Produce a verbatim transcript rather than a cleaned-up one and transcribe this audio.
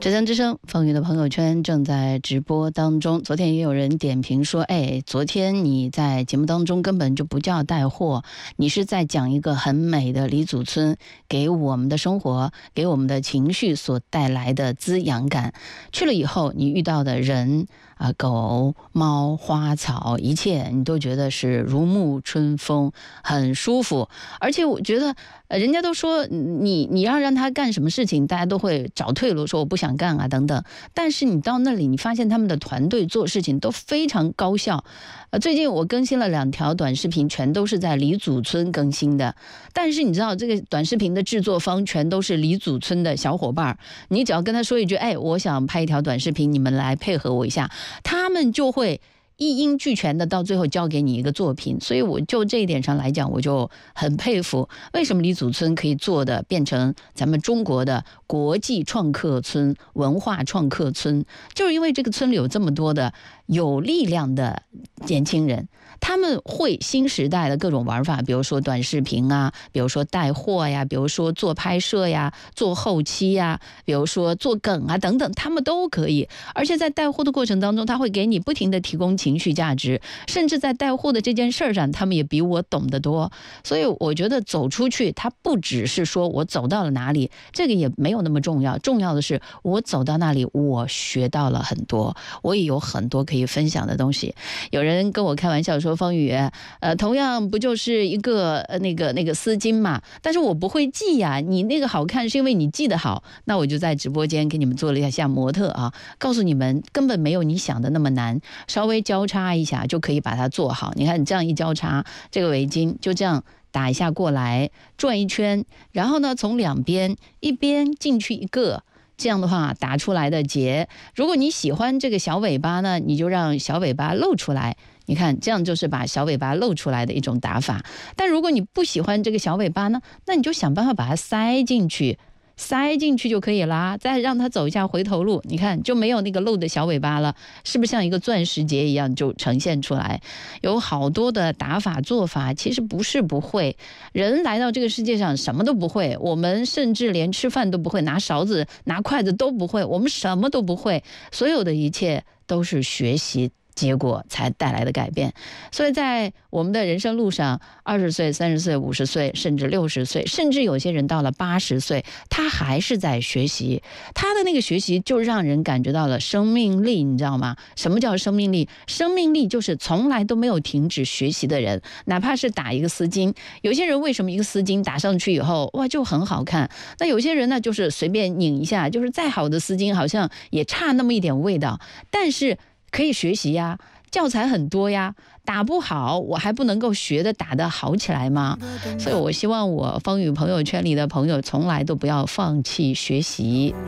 浙江之声风雨的朋友圈正在直播当中。昨天也有人点评说，哎，昨天你在节目当中根本就不叫带货，你是在讲一个很美的李祖村给我们的生活给我们的情绪所带来的滋养感。去了以后你遇到的人啊、狗猫花草一切你都觉得是如沐春风，很舒服。而且我觉得呃，人家都说你你要让他干什么事情大家都会找退路，说我不想干啊等等，但是你到那里你发现他们的团队做事情都非常高效。呃，最近我更新了两条短视频，全都是在李祖村更新的，但是你知道这个短视频的制作方全都是李祖村的小伙伴，你只要跟他说一句，哎，我想拍一条短视频，你们来配合我一下，他们就会一应俱全的到最后交给你一个作品。所以我就这一点上来讲，我就很佩服为什么李祖村可以做的变成咱们中国的国际创客村、文化创客村，就是因为这个村里有这么多的有力量的年轻人，他们会新时代的各种玩法，比如说短视频啊，比如说带货呀，比如说做拍摄呀，做后期呀，比如说做梗啊等等，他们都可以。而且在带货的过程当中，他会给你不停的提供情绪价值，甚至在带货的这件事上，他们也比我懂得多。所以我觉得走出去，它不只是说我走到了哪里，这个也没有那么重要，重要的是我走到那里，我学到了很多，我也有很多可以分享的东西。有人跟我开玩笑说，方宇，呃，同样不就是一个呃那个那个丝巾嘛，但是我不会系呀、啊，你那个好看是因为你系得好。那我就在直播间给你们做了一下模特啊，告诉你们根本没有你想的那么难，稍微交叉一下就可以把它做好。你看你这样一交叉，这个围巾就这样打一下过来，转一圈，然后呢从两边一边进去一个。这样的话打出来的结，如果你喜欢这个小尾巴呢，你就让小尾巴露出来，你看这样就是把小尾巴露出来的一种打法。但如果你不喜欢这个小尾巴呢，那你就想办法把它塞进去，塞进去就可以啦，再让它走一下回头路，你看就没有那个露的小尾巴了，是不是像一个钻石结一样就呈现出来。有好多的打法做法，其实不是不会，人来到这个世界上什么都不会，我们甚至连吃饭都不会，拿勺子拿筷子都不会，我们什么都不会，所有的一切都是学习结果才带来的改变。所以在我们的人生路上，二十岁、三十岁、五十岁，甚至六十岁，甚至有些人到了八十岁，他还是在学习。他的那个学习就让人感觉到了生命力，你知道吗？什么叫生命力？生命力就是从来都没有停止学习的人，哪怕是打一个丝巾，有些人为什么一个丝巾打上去以后，哇，就很好看？那有些人呢，就是随便拧一下，就是再好的丝巾，好像也差那么一点味道，但是可以学习呀，教材很多呀，打不好我还不能够学的打得好起来吗？所以我希望我风雨朋友圈里的朋友从来都不要放弃学习。